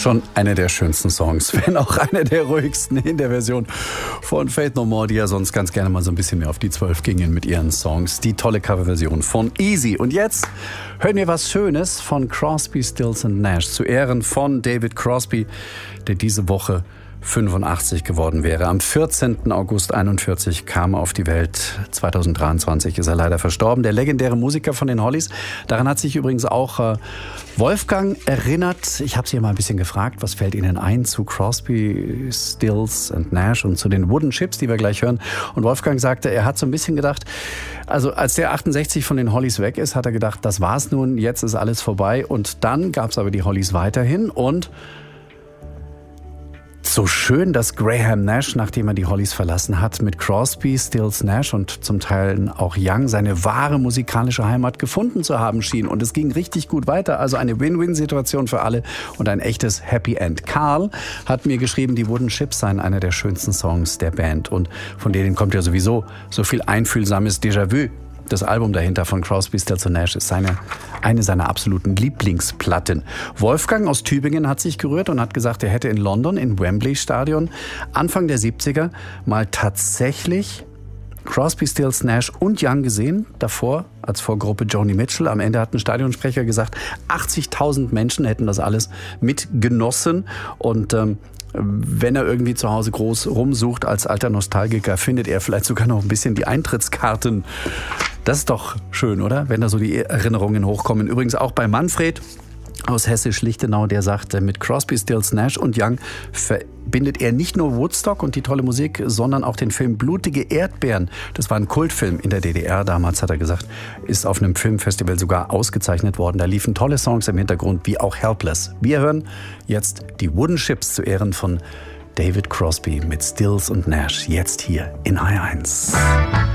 Schon einer der schönsten Songs, wenn auch einer der ruhigsten in der Version von Faith No More, die ja sonst ganz gerne mal so ein bisschen mehr auf die 12 gingen mit ihren Songs. Die tolle Coverversion von Easy. Und jetzt hören wir was Schönes von Crosby, Stills & Nash zu Ehren von David Crosby, der diese Woche 85 geworden wäre. Am 14. August 41 kam er auf die Welt. 2023 ist er leider verstorben. Der legendäre Musiker von den Hollies. Daran hat sich übrigens auch Wolfgang erinnert. Ich habe sie ja mal ein bisschen gefragt, was fällt Ihnen ein zu Crosby, Stills & Nash und zu den Wooden Ships, die wir gleich hören. Und Wolfgang sagte, er hat so ein bisschen gedacht, also als der 68 von den Hollies weg ist, hat er gedacht, das war's nun, jetzt ist alles vorbei. Und dann gab es aber die Hollies weiterhin und so schön, dass Graham Nash, nachdem er die Hollies verlassen hat, mit Crosby, Stills, Nash und zum Teil auch Young seine wahre musikalische Heimat gefunden zu haben schien. Und es ging richtig gut weiter. Also eine Win-Win-Situation für alle und ein echtes Happy End. Karl hat mir geschrieben, die Wooden Ships seien einer der schönsten Songs der Band. Und von denen kommt ja sowieso so viel einfühlsames Déjà-vu. Das Album dahinter von Crosby, Stills & Nash ist eine seiner absoluten Lieblingsplatten. Wolfgang aus Tübingen hat sich gerührt und hat gesagt, er hätte in London im Wembley Stadion Anfang der 70er mal tatsächlich Crosby, Stills, Nash und Young gesehen, davor als Vorgruppe Joni Mitchell. Am Ende hat ein Stadionsprecher gesagt, 80.000 Menschen hätten das alles mitgenossen. Und wenn er irgendwie zu Hause groß rumsucht als alter Nostalgiker, findet er vielleicht sogar noch ein bisschen die Eintrittskarten. Das ist doch schön, oder? Wenn da so die Erinnerungen hochkommen. Übrigens auch bei Manfred aus Hessisch-Lichtenau, der sagt, mit Crosby, Stills, Nash und Young verbindet er nicht nur Woodstock und die tolle Musik, sondern auch den Film Blutige Erdbeeren. Das war ein Kultfilm in der DDR. Damals, hat er gesagt, ist auf einem Filmfestival sogar ausgezeichnet worden. Da liefen tolle Songs im Hintergrund, wie auch Helpless. Wir hören jetzt die Wooden Ships zu Ehren von David Crosby mit Stills und Nash. Jetzt hier in HR1.